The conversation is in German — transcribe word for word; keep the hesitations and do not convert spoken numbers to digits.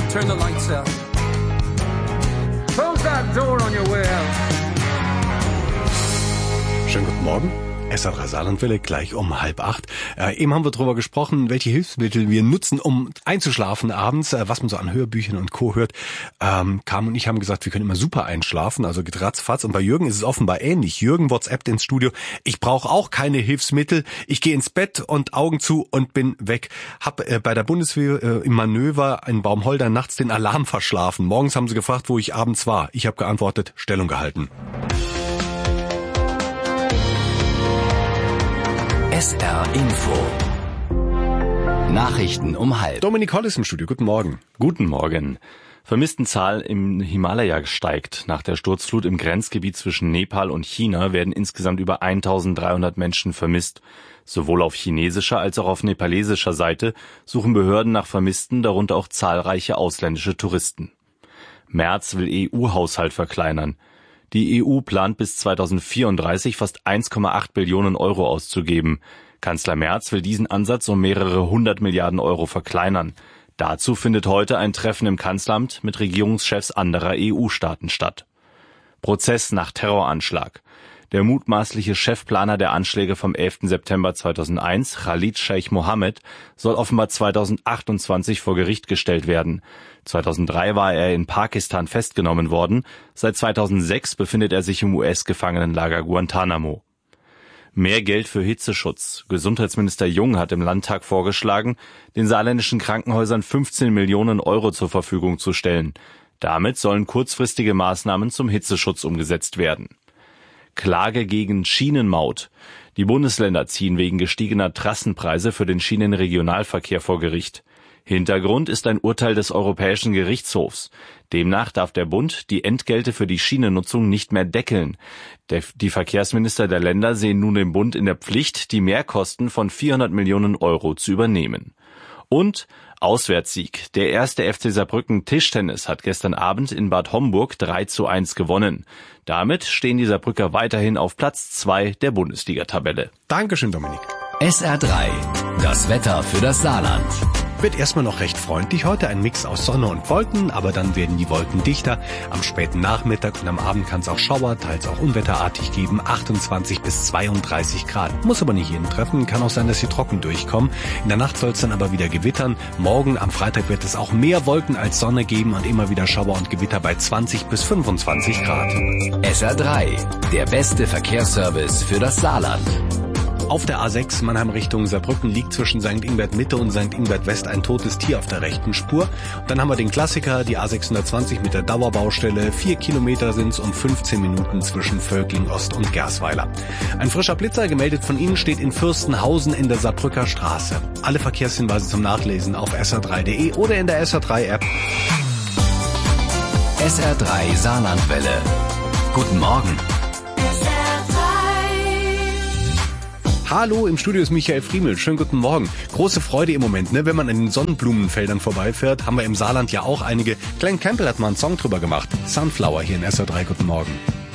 Turn the lights out. Close that door on your way out. Schönen guten Morgen. S R drei Saarlandwelle, gleich um halb acht. Äh, eben haben wir darüber gesprochen, welche Hilfsmittel wir nutzen, um einzuschlafen abends, äh, was man so an Hörbüchern und Co. hört. Ähm, Carmen und ich haben gesagt, wir können immer super einschlafen, also geht ratzfatz. Und bei Jürgen ist es offenbar ähnlich. Jürgen WhatsAppt ins Studio. Ich brauche auch keine Hilfsmittel. Ich gehe ins Bett und Augen zu und bin weg. Hab äh, bei der Bundeswehr äh, im Manöver in Baumholder nachts den Alarm verschlafen. Morgens haben sie gefragt, wo ich abends war. Ich habe geantwortet, Stellung gehalten. S R Info. Nachrichten um halb. Dominik Hollis im Studio. Guten Morgen. Guten Morgen. Vermisstenzahl im Himalaya steigt. Nach der Sturzflut im Grenzgebiet zwischen Nepal und China werden insgesamt über eintausenddreihundert Menschen vermisst. Sowohl auf chinesischer als auch auf nepalesischer Seite suchen Behörden nach Vermissten, darunter auch zahlreiche ausländische Touristen. Merz will E U-Haushalt verkleinern. Die E U plant bis zweitausendvierunddreißig fast eins Komma acht Billionen Euro auszugeben. Kanzler Merz will diesen Ansatz um mehrere hundert Milliarden Euro verkleinern. Dazu findet heute ein Treffen im Kanzleramt mit Regierungschefs anderer E U-Staaten statt. Prozess nach Terroranschlag. Der mutmaßliche Chefplaner der Anschläge vom elften September zweitausendeins, Khalid Sheikh Mohammed, soll offenbar zweitausendachtundzwanzig vor Gericht gestellt werden. zweitausenddrei war er in Pakistan festgenommen worden. Seit zweitausendsechs befindet er sich im U S-Gefangenenlager Guantanamo. Mehr Geld für Hitzeschutz. Gesundheitsminister Jung hat im Landtag vorgeschlagen, den saarländischen Krankenhäusern fünfzehn Millionen Euro zur Verfügung zu stellen. Damit sollen kurzfristige Maßnahmen zum Hitzeschutz umgesetzt werden. Klage gegen Schienenmaut. Die Bundesländer ziehen wegen gestiegener Trassenpreise für den Schienenregionalverkehr vor Gericht. Hintergrund ist ein Urteil des Europäischen Gerichtshofs. Demnach darf der Bund die Entgelte für die Schienennutzung nicht mehr deckeln. Der, die Verkehrsminister der Länder sehen nun den Bund in der Pflicht, die Mehrkosten von vierhundert Millionen Euro zu übernehmen. Und Auswärtssieg. Der erste F C Saarbrücken Tischtennis hat gestern Abend in Bad Homburg drei zu eins gewonnen. Damit stehen die Saarbrücker weiterhin auf Platz zwei der Bundesliga-Tabelle. Dankeschön, Dominik. S R drei. Das Wetter für das Saarland. Wird erstmal noch recht freundlich heute, ein Mix aus Sonne und Wolken, aber dann werden die Wolken dichter. Am späten Nachmittag und am Abend kann es auch Schauer, teils auch unwetterartig geben, achtundzwanzig bis zweiunddreißig Grad. Muss aber nicht jeden treffen, kann auch sein, dass sie trocken durchkommen. In der Nacht soll es dann aber wieder gewittern. Morgen am Freitag wird es auch mehr Wolken als Sonne geben und immer wieder Schauer und Gewitter bei zwanzig bis fünfundzwanzig Grad. S R drei, der beste Verkehrsservice für das Saarland. Auf der A sechs Mannheim Richtung Saarbrücken liegt zwischen Sankt Ingbert Mitte und Sankt Ingbert West ein totes Tier auf der rechten Spur. Und dann haben wir den Klassiker, die A sechshundertzwanzig mit der Dauerbaustelle. Vier Kilometer sind's und fünfzehn Minuten zwischen Völkling Ost und Gersweiler. Ein frischer Blitzer, gemeldet von Ihnen, steht in Fürstenhausen in der Saarbrücker Straße. Alle Verkehrshinweise zum Nachlesen auf S R drei punkt de oder in der S R drei App. S R drei Saarlandwelle. Guten Morgen. Hallo, im Studio ist Michael Friemel. Schönen guten Morgen. Große Freude im Moment, ne? Wenn man an den Sonnenblumenfeldern vorbeifährt, haben wir im Saarland ja auch einige. Glenn Campbell hat mal einen Song drüber gemacht. Sunflower hier in S R drei. Guten Morgen.